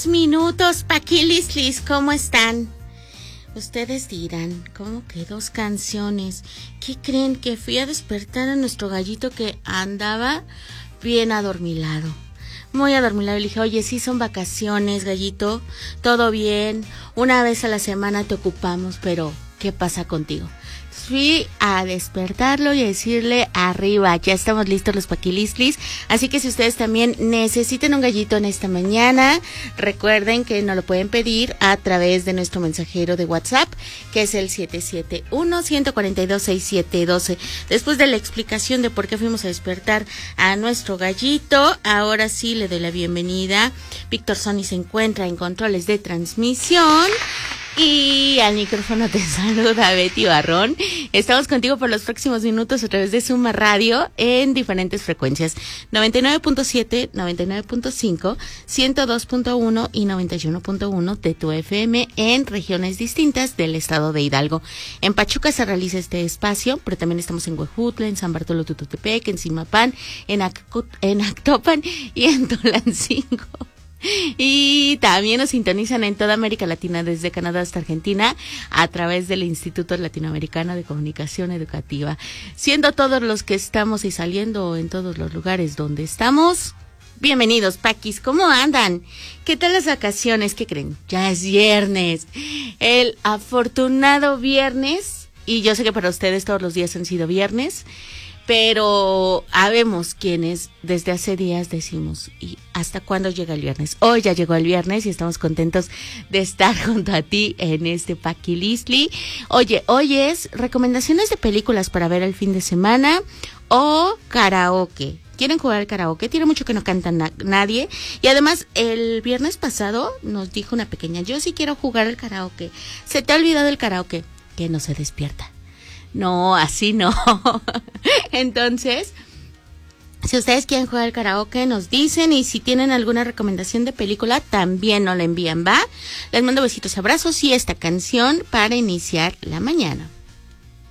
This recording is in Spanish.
2 minutos, Paquilislis, ¿cómo están? Ustedes dirán, ¿cómo que 2 canciones? ¿Qué creen? Que fui a despertar a nuestro gallito que andaba bien adormilado. Muy adormilado. Le dije, oye, sí son vacaciones, gallito, todo bien, una vez a la semana te ocupamos, pero ¿qué pasa contigo? Fui a despertarlo y a decirle, arriba, ya estamos listos los Paquilislis. Así que si ustedes también necesitan un gallito en esta mañana, recuerden que nos lo pueden pedir a través de nuestro mensajero de WhatsApp, que es el 771-142-6712. Después de la explicación de por qué fuimos a despertar a nuestro gallito, ahora sí le doy la bienvenida. Víctor Sony se encuentra en controles de transmisión. Y al micrófono te saluda Betty Barrón. Estamos contigo por los próximos minutos a través de Suma Radio en diferentes frecuencias: 99.7, 99.5, 102.1 y 91.1 de tu FM en regiones distintas del estado de Hidalgo. En Pachuca se realiza este espacio, pero también estamos en Huejutla, en San Bartolo Tututepec, en Zimapán, en Actopan y en Tulancingo. Y también nos sintonizan en toda América Latina, desde Canadá hasta Argentina, a través del Instituto Latinoamericano de Comunicación Educativa. Siendo todos los que estamos y saliendo en todos los lugares donde estamos, bienvenidos, Paquis, ¿cómo andan? ¿Qué tal las vacaciones? ¿Qué creen? Ya es viernes, el afortunado viernes, y yo sé que para ustedes todos los días han sido viernes, pero habemos quienes desde hace días decimos, ¿y hasta cuándo llega el viernes? Hoy ya llegó el viernes y estamos contentos de estar junto a ti en este Paquilisli. Oye, hoy es recomendaciones de películas para ver el fin de semana o karaoke. ¿Quieren jugar al karaoke? Tiene mucho que no canta nadie. Y además, el viernes pasado nos dijo una pequeña, yo sí quiero jugar al karaoke. ¿Se te ha olvidado el karaoke? Que no se despierta. No, así no. Entonces, si ustedes quieren jugar al karaoke, nos dicen, y si tienen alguna recomendación de película, también nos la envían, ¿va? Les mando besitos y abrazos y esta canción para iniciar la mañana.